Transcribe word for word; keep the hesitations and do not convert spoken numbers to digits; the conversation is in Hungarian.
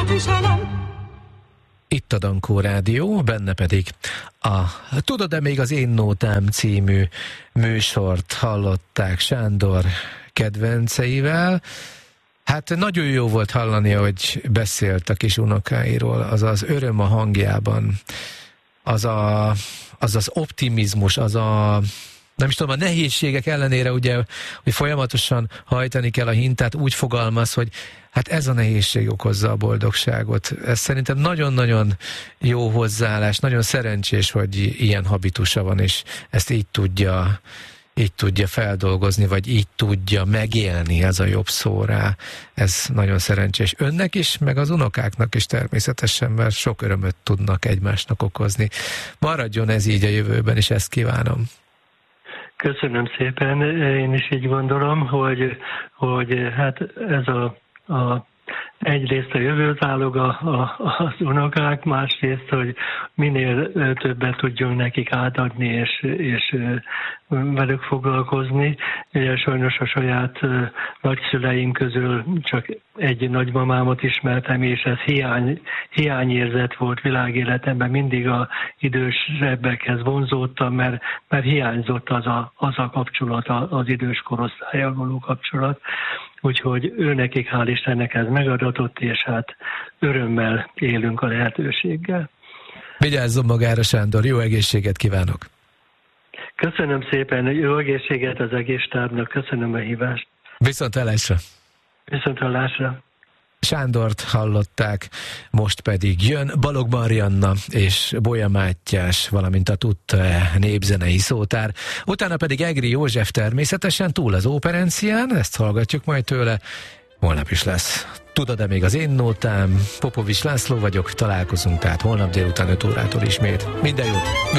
Itt a Dankó Rádió, benne pedig a Tudod-e még az Én Nótám című műsort hallották Sándor kedvenceivel. Hát nagyon jó volt hallani, hogy beszélt a kis unokáiról, az az öröm a hangjában, az a, az, az optimizmus, az a, nem is tudom, a nehézségek ellenére ugye, hogy folyamatosan hajtani kell a hintát, úgy fogalmaz, hogy hát ez a nehézség okozza a boldogságot. Ez szerintem nagyon-nagyon jó hozzáállás, nagyon szerencsés, hogy ilyen habitusa van, és ezt így tudja, így tudja feldolgozni, vagy így tudja megélni, ez a jobb szó rá. Ez nagyon szerencsés önnek is, meg az unokáknak is természetesen, mert sok örömöt tudnak egymásnak okozni. Maradjon ez így a jövőben, és ezt kívánom. Köszönöm szépen, én is így gondolom, hogy, hogy hát ez a, a egyrészt a jövő zálog a, a, az unokák, másrészt, hogy minél többet tudjunk nekik átadni, és, és velük foglalkozni. Ugye sajnos a saját nagyszüleim közül csak egy nagymamámat ismertem, és ez hiány, hiányérzet volt világéletemben, mindig az idősebbekhez vonzódtam, mert, mert hiányzott az a, az a kapcsolat, az idős korosztállyal való kapcsolat. Úgyhogy őnekik hál' Istennek ez megadatott, és hát örömmel élünk a lehetőséggel. Vigyázzon magára, Sándor, jó egészséget kívánok! Köszönöm szépen, jó egészséget az egész stábnak, köszönöm a hívást. Viszonthallásra! Viszonthallásra! Sándort hallották, most pedig jön Balogh Marianna és Bolya Mátyás, valamint a Tudta-e népzenei szótár. Utána pedig Egri József természetesen túl az operencián, ezt hallgatjuk majd tőle. Holnap is lesz. Tudod-e még az Én Nótám? Popovics László vagyok, találkozunk tehát holnap délután öt órától ismét. Minden jót!